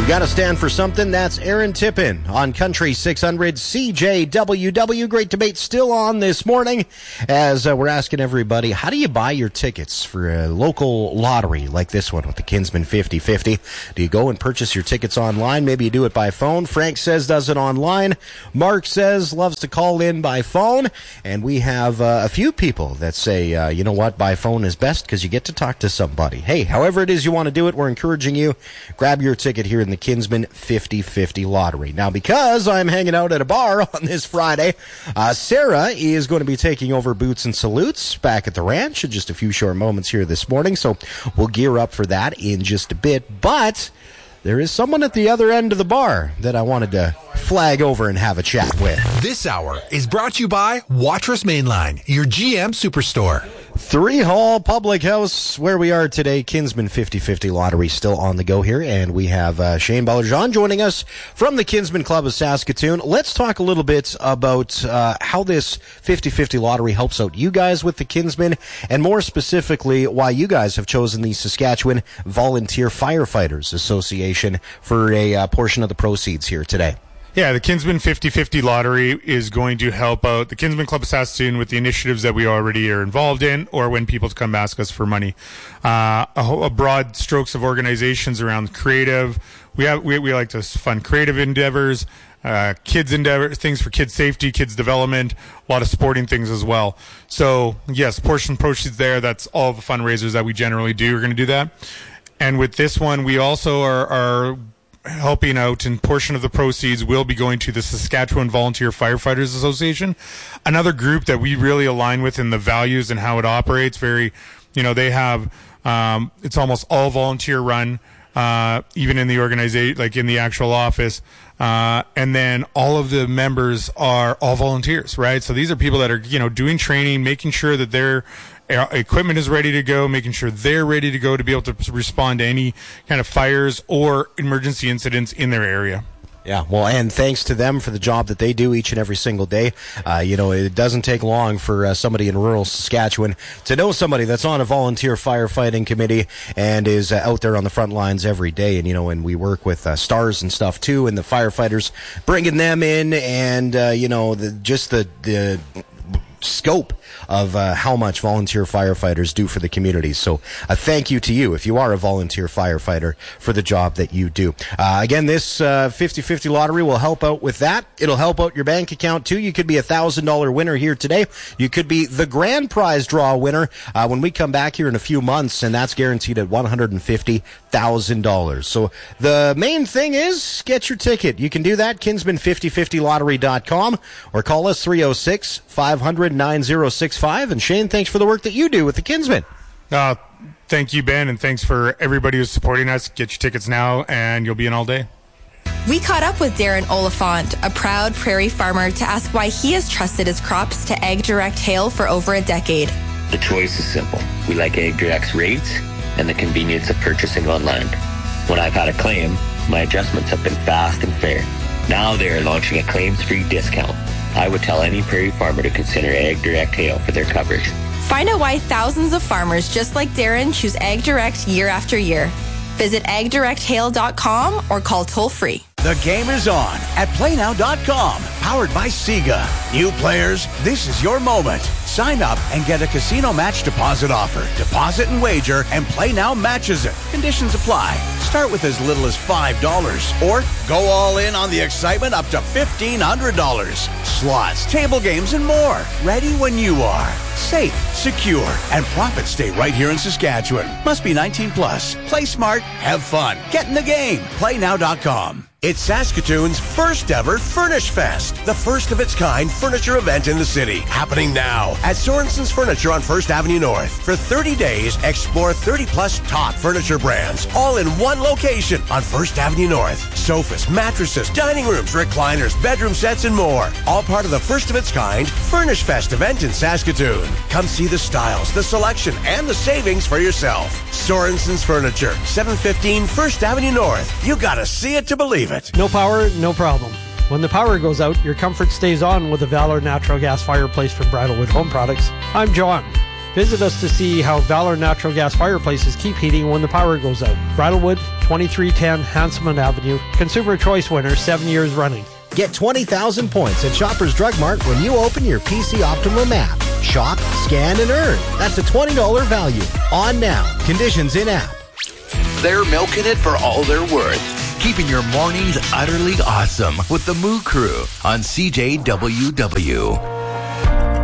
You've got to stand for something. That's Aaron Tippin on Country 600 CJWW. Great debate still on this morning as we're asking everybody, how do you buy your tickets for a local lottery like this one with the Kinsman 50-50? Do you go and purchase your tickets online? Maybe you do it by phone. Frank says does it online. Mark says loves to call in by phone. And we have a few people that say, you know what, by phone is best because you get to talk to somebody. Hey, however it is you want to do it, we're encouraging you. Grab your ticket here in the Kinsman 50-50 lottery. Now, because I'm hanging out at a bar on this Friday, Sarah is going to be taking over Boots and Salutes back at the ranch in just a few short moments here this morning, so we'll gear up for that in just a bit. But there is someone at the other end of the bar that I wanted to flag over and have a chat with. This hour is brought to you by Watrous Mainline, your GM Superstore. 3 Hall Public House, where we are today. Kinsman 50-50 lottery still on the go here, and we have Shane Ballerjean joining us from the Kinsman Club of Saskatoon. Let's talk a little bit about how this 50-50 lottery helps out you guys with the Kinsman, and more specifically, why you guys have chosen the Saskatchewan Volunteer Firefighters Association for a portion of the proceeds here today. Yeah, the Kinsman 50-50 lottery is going to help out the Kinsman Club of Saskatoon with the initiatives that we already are involved in, or when people come ask us for money. A broad strokes of organizations around creative. We like to fund creative endeavors, kids endeavors, things for kids safety, kids development, a lot of sporting things as well. So yes, portion proceeds there. That's all the fundraisers that we generally do. We're going to do that. And with this one, we also are helping out, and portion of the proceeds will be going to the Saskatchewan Volunteer Firefighters Association, another group that we really align with in the values and how it operates. They have, it's almost all volunteer run, even in the organization, like in the actual office. And then all of the members are all volunteers, right? So these are people that are, doing training, making sure that their equipment is ready to go, making sure they're ready to go to be able to respond to any kind of fires or emergency incidents in their area. Yeah, well, and thanks to them for the job that they do each and every single day. It doesn't take long for somebody in rural Saskatchewan to know somebody that's on a volunteer firefighting committee and is out there on the front lines every day. And, we work with stars and stuff, too, and the firefighters, bringing them in and, the scope of how much volunteer firefighters do for the community. So a thank you to you if you are a volunteer firefighter for the job that you do. Again, this 50-50 lottery will help out with that. It'll help out your bank account too. You could be a $1,000 winner here today. You could be the grand prize draw winner when we come back here in a few months, and that's guaranteed at $150,000. So the main thing is get your ticket. You can do that, kinsman5050lottery.com, or call us 306-500-9065. And Shane, thanks for the work that you do with the Kinsman. Thank you, Ben, and thanks for everybody who's supporting us. Get your tickets now, and you'll be in all day. We caught up with Darren Oliphant, a proud prairie farmer, to ask why he has trusted his crops to AgDirect Hail for over a decade. The choice is simple. We like AgDirect's rates and the convenience of purchasing online. When I've had a claim, my adjustments have been fast and fair. Now they are launching a claims-free discount. I would tell any prairie farmer to consider AgDirect Hail for their coverage. Find out why thousands of farmers just like Darren choose AgDirect year after year. Visit agdirecthail.com or call toll-free. The game is on at playnow.com, powered by Sega. New players, this is your moment. Sign up and get a casino match deposit offer. Deposit and wager, and PlayNow matches it. Conditions apply. Start with as little as $5 or go all in on the excitement up to $1,500. Slots, table games, and more. Ready when you are. Safe, secure, and profits stay right here in Saskatchewan. Must be 19 plus. Play smart, have fun. Get in the game. PlayNow.com. It's Saskatoon's first ever Furnish Fest, the first of its kind furniture event in the city, happening now at Sorensen's Furniture on 1st Avenue North. For 30 days, explore 30 plus top furniture brands, all in one location on 1st Avenue North. Sofas, mattresses, dining rooms, recliners, bedroom sets, and more. All part of the first of its kind Furnish Fest event in Saskatoon. Come see the styles, the selection, and the savings for yourself. Sorensen's Furniture, 715 1st Avenue North. You gotta see it to believe it. No power, no problem. When the power goes out, your comfort stays on with the Valor Natural Gas Fireplace from Bridalwood Home Products. I'm John. Visit us to see how Valor Natural Gas fireplaces keep heating when the power goes out. Bridlewood, 2310 Hanselman Avenue. Consumer Choice winner 7 years running. Get 20,000 points at Shoppers Drug Mart when you open your PC Optimum app. Shop, scan, and earn. That's a $20 value. On now. Conditions in app. They're milking it for all they're worth. Keeping your mornings utterly awesome with the Moo Crew on CJWW.